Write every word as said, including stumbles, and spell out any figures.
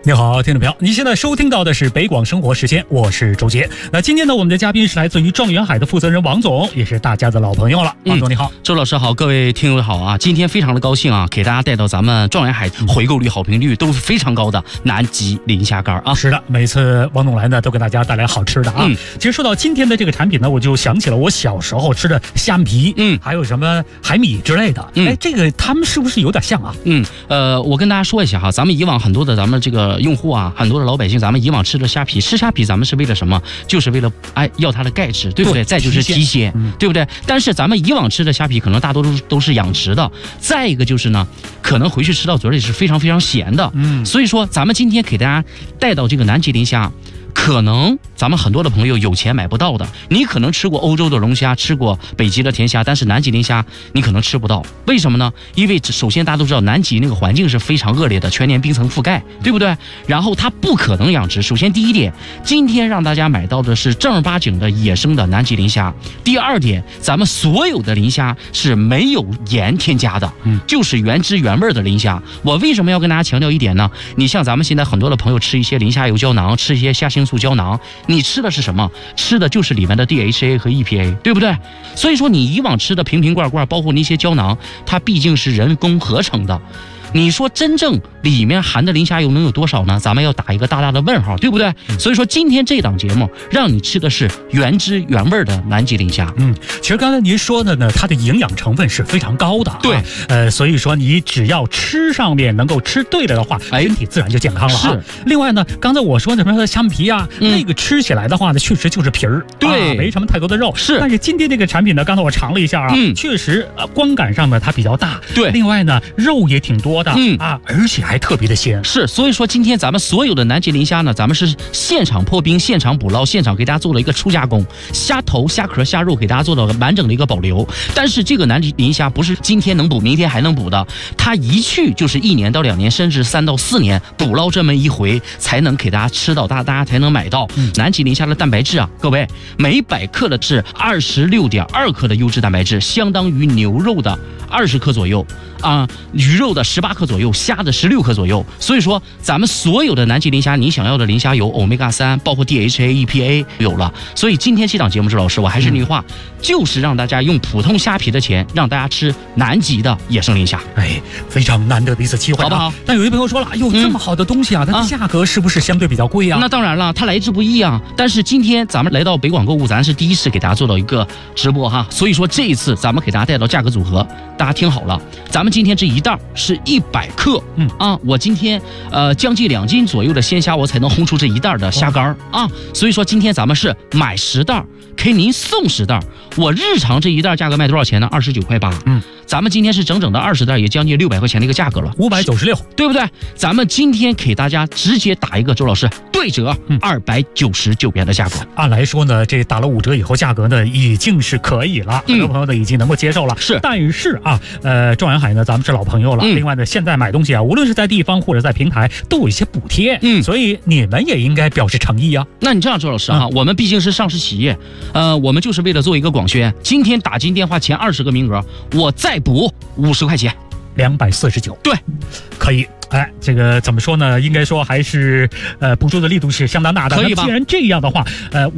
你好，听众朋友，你现在收听到的是北广生活时间，我是周杰。那今天呢，我们的嘉宾是来自于状元海的负责人王总，也是大家的老朋友了。王总你好。 嗯，周老师好，各位听友好啊！今天非常的高兴啊，给大家带到咱们状元海回购率、好评率都是非常高的南极磷虾干啊。 是的，每次王总来呢，都给大家带来好吃的啊。嗯、其实说到今天的这个产品呢，我就想起了我小时候吃的虾皮，嗯，还有什么海米之类的。嗯，哎，这个他们是不是有点像啊？ 嗯，呃，我跟大家说一下哈，咱们以往很多的咱们这个用户啊，很多的老百姓，咱们以往吃的虾皮，吃虾皮咱们是为了什么？就是为了哎要它的钙质，对不对？对，再就是提鲜，嗯、对不对？但是咱们以往吃的虾皮可能大多都都是养殖的，再一个就是呢，可能回去吃到嘴里是非常非常咸的。嗯，所以说咱们今天给大家带到这个南极磷虾。可能咱们很多的朋友有钱买不到的，你可能吃过欧洲的龙虾，吃过北极的甜虾，但是南极磷虾你可能吃不到，为什么呢？因为首先大家都知道南极那个环境是非常恶劣的，全年冰层覆盖，对不对？然后它不可能养殖。首先第一点，今天让大家买到的是正儿八经的野生的南极磷虾。第二点，咱们所有的磷虾是没有盐添加的，嗯，就是原汁原味的磷虾。我为什么要跟大家强调一点呢？你像咱们现在很多的朋友吃一些磷虾油胶囊，吃一些虾青素胶囊，你吃的是什么？吃的就是里面的 D H A 和 E P A， 对不对？所以说你以往吃的瓶瓶罐罐，包括那些胶囊，它毕竟是人工合成的。你说真正里面含的磷虾油能有多少呢？咱们要打一个大大的问号，对不对？所以说今天这档节目让你吃的是原汁原味的南极磷虾。 嗯，其实刚才您说的呢，它的营养成分是非常高的、啊。对，呃，所以说你只要吃上面能够吃对了的话，身体自然就健康了、啊。是。另外呢，刚才我说的什么虾皮啊、嗯，那个吃起来的话呢，确实就是皮儿，对、啊，没什么太多的肉。是。但是今天这个产品呢，刚才我尝了一下啊，嗯、确实、呃、观感上呢它比较大。对。另外呢，肉也挺多。嗯啊，而且还特别的鲜， 是，所以说今天咱们所有的南极磷虾呢，咱们是现场破冰、现场捕捞、现场给大家做了一个初加工，虾头、虾壳、虾肉给大家做了完整的一个保留。但是这个南极磷虾不是今天能捕，明天还能捕的，它一去就是一年到两年，甚至三到四年捕捞这么一回，才能给大家吃到，大大家才能买到。嗯、南极磷虾的蛋白质啊，各位每百克的是二十六点二克的优质蛋白质，相当于牛肉的二十克左右。啊，鱼肉的十八克左右，虾的十六克左右。所以说，咱们所有的南极磷虾，你想要的磷虾油、欧米伽三，包括 D H A、E P A 有了。所以今天这档节目，周老师，我还是那句话，嗯、就是让大家用普通虾皮的钱，让大家吃南极的野生磷虾。 哎，非常难得的一次机会、啊，好不好？但有些朋友说了，哎呦，这么好的东西啊，嗯、它的价格是不是相对比较贵啊？ 那当然了，它来之不易啊。但是今天咱们来到北广购物，咱是第一次给大家做到一个直播哈。所以说这一次咱们给大家带到价格组合，大家听好了，咱们今天这一袋是一百克，嗯啊，我今天呃将近两斤左右的鲜虾，我才能烘出这一袋的虾干、哦、啊，所以说今天咱们是买十袋，给您送十袋。我日常这一袋价格卖多少钱呢？二十九块八，嗯，咱们今天是整整的二十袋，也将近六百块钱的一个价格了， 五百九十六， 对不对？咱们今天给大家直接打一个周老师对折，二百九十九元的价格。 按来说呢，这打了五折以后，价格呢已经是可以了，很多朋友呢已经能够接受了。是，但是啊，呃，状元海呢，咱们是老朋友了。嗯、另外呢，现在买东西啊，无论是在地方或者在平台，都有一些补贴。嗯，所以你们也应该表示诚意啊。 那你这样，周老师哈、嗯，我们毕竟是上市企业，呃，我们就是为了做一个广宣。今天打进电话前二十个名额，我再补五十块钱， 两百四十九。 对， 可以。哎，这个怎么说呢？应该说还是呃，补助的力度是相当大的。 可以吧？ 既然这样的话，呃。